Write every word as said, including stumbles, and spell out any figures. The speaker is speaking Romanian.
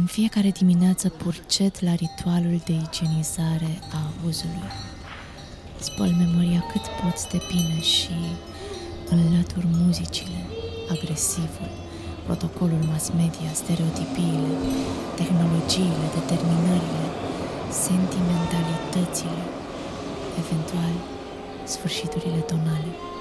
În fiecare dimineață purcet la ritualul de igienizare a auzului. Spăl memoria cât poți de bine și înlătur muzicile, agresivul, protocolul mass media, stereotipiile, tehnologiile, determinările, sentimentalitățile, eventual sfârșiturile tonale.